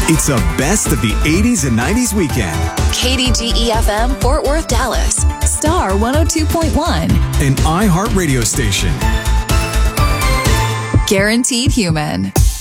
It's the best of the 80s and 90s weekend. KDGE-FM, Fort Worth, Dallas. Star 102.1. An iHeart radio station. Guaranteed Human.